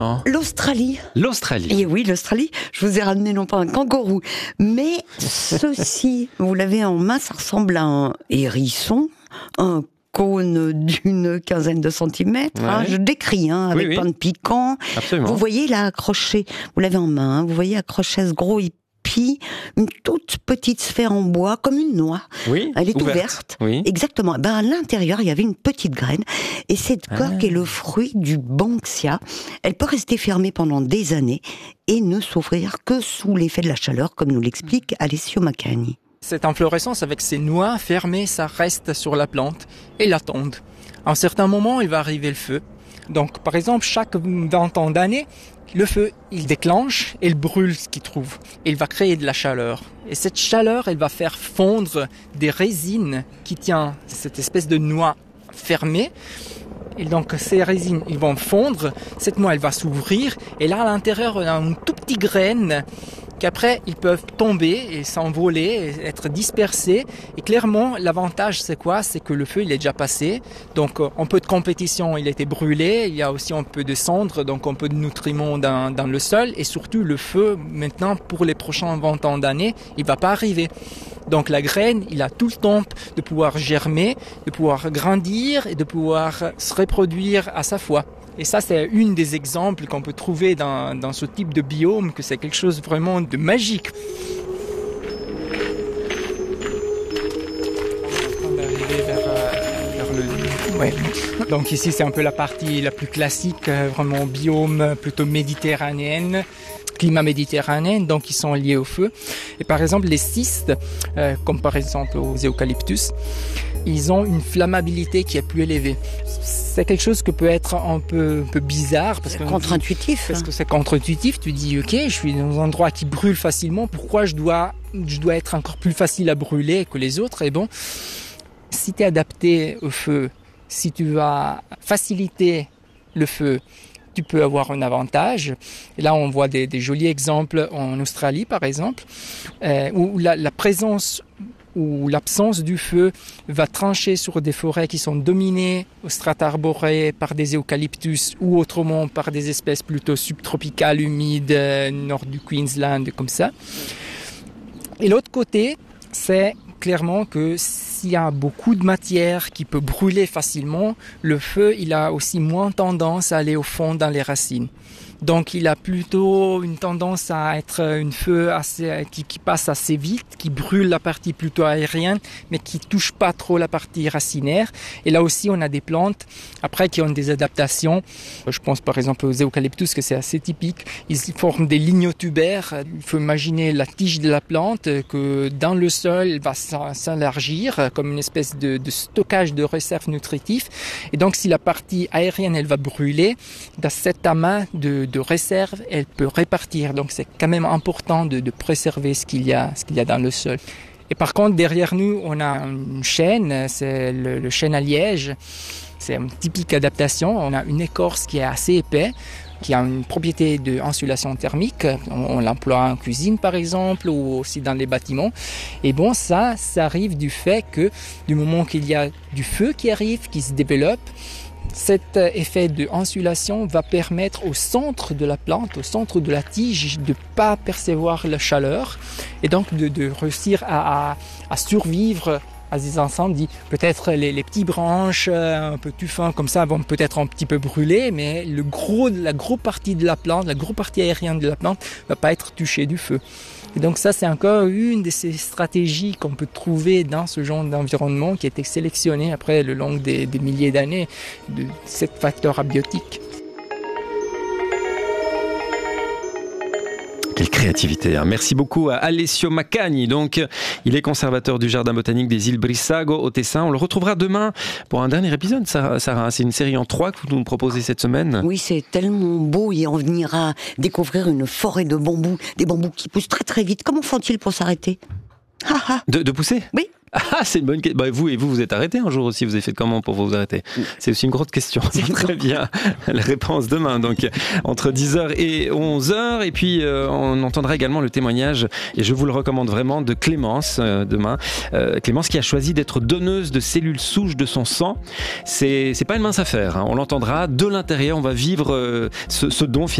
Non. L'Australie. L'Australie. Et oui, l'Australie. Je vous ai ramené non pas un kangourou, mais ceci, vous l'avez en main, ça ressemble à un hérisson, un cône d'une quinzaine de centimètres. Hein, je décris, avec plein de piquants. Absolument. Vous voyez là accroché, vous l'avez en main, vous voyez accroché à ce gros hippie, une toute petite sphère en bois, comme une noix. Oui, elle est ouverte. Oui. Exactement. À l'intérieur, il y avait une petite graine. Et cette coque est le fruit du banksia. Elle peut rester fermée pendant des années et ne s'ouvrir que sous l'effet de la chaleur, comme nous l'explique Alessio Maccagni. Cette inflorescence avec ses noix fermées, ça reste sur la plante et l'attendent. À un certain moment, il va arriver le feu. Donc, par exemple, chaque 20 ans d'année, le feu, il déclenche et il brûle ce qu'il trouve. Et il va créer de la chaleur. Et cette chaleur, elle va faire fondre des résines qui tiennent cette espèce de noix fermée. Et donc, ces résines, ils vont fondre. Cette noix, elle va s'ouvrir. Et là, à l'intérieur, on a une toute petite graine qu'après, ils peuvent tomber et s'envoler, et être dispersés. Et clairement, l'avantage, c'est quoi? C'est que le feu, il est déjà passé. Donc, un peu de compétition, il a été brûlé. Il y a aussi un peu de cendre, donc un peu de nutriments dans le sol. Et surtout, le feu, maintenant, pour les prochains 20 ans d'années, il va pas arriver. Donc, la graine, il a tout le temps de pouvoir germer, de pouvoir grandir et de pouvoir se reproduire à sa fois. Et ça, c'est une des exemples qu'on peut trouver dans ce type de biome, que c'est quelque chose vraiment de magique. On va arriver vers le... Ouais. Donc ici, c'est un peu la partie la plus classique, vraiment biome plutôt méditerranéenne, climat méditerranéen, donc ils sont liés au feu. Et par exemple, les cystes, comme par exemple aux eucalyptus, ils ont une flammabilité qui est plus élevée. C'est quelque chose qui peut être un peu bizarre. Parce que contre-intuitif. Parce que c'est contre-intuitif. Tu dis, ok, je suis dans un endroit qui brûle facilement. Pourquoi je dois être encore plus facile à brûler que les autres? Et bon, si tu es adapté au feu, si tu vas faciliter le feu, tu peux avoir un avantage. Et là, on voit des jolis exemples en Australie, par exemple, où la présence ou l'absence du feu va trancher sur des forêts qui sont dominées au strata arboré par des eucalyptus ou autrement par des espèces plutôt subtropicales, humides, nord du Queensland, comme ça. Et l'autre côté, c'est clairement que s'il y a beaucoup de matière qui peut brûler facilement, le feu, il a aussi moins tendance à aller au fond dans les racines. Donc il a plutôt une tendance à être un feu qui passe assez vite, qui brûle la partie plutôt aérienne, mais qui touche pas trop la partie racinaire. Et là aussi, on a des plantes, après, qui ont des adaptations. Je pense par exemple aux eucalyptus, que c'est assez typique. Ils forment des lignotubères. Il faut imaginer la tige de la plante, que dans le sol, elle va s'élargir comme une espèce de stockage de réserves nutritives. Et donc, si la partie aérienne, elle va brûler, dans cet amas de réserve, elle peut répartir. Donc c'est quand même important de préserver ce qu'il y a dans le sol. Et par contre, derrière nous, on a une chêne, c'est le chêne à liège. C'est une typique adaptation. On a une écorce qui est assez épais, qui a une propriété d'insulation thermique. On l'emploie en cuisine, par exemple, ou aussi dans les bâtiments. Et bon, ça arrive du fait que du moment qu'il y a du feu qui arrive, qui se développe, cet effet d'insulation va permettre au centre de la plante, au centre de la tige, de ne pas percevoir la chaleur et donc de réussir à survivre à des incendies. Peut-être les petites branches un peu tuffants comme ça vont peut-être un petit peu brûler, mais la grosse partie de la plante, la grosse partie aérienne de la plante va pas être touchée du feu. Et donc ça, c'est encore une de ces stratégies qu'on peut trouver dans ce genre d'environnement qui a été sélectionné après le long des milliers d'années de ces facteurs abiotiques. Quelle créativité, hein. Merci beaucoup à Alessio Maccagni. Donc, il est conservateur du jardin botanique des îles Brissago au Tessin. On le retrouvera demain pour un dernier épisode, Sarah. C'est une série en 3 que vous nous proposez cette semaine. Oui, c'est tellement beau et on ira découvrir une forêt de bambous, des bambous qui poussent très très vite. Comment font-ils pour s'arrêter? De pousser? Oui. Ah, c'est une bonne question. Bah, vous êtes arrêté un jour aussi. Vous avez fait comment pour vous arrêter? C'est aussi une grosse question. Très bien. La réponse demain, donc entre 10h et 11h. Et puis, on entendra également le témoignage, et je vous le recommande vraiment, de Clémence demain. Clémence qui a choisi d'être donneuse de cellules souches de son sang. C'est pas une mince affaire, hein. On l'entendra de l'intérieur. On va vivre ce don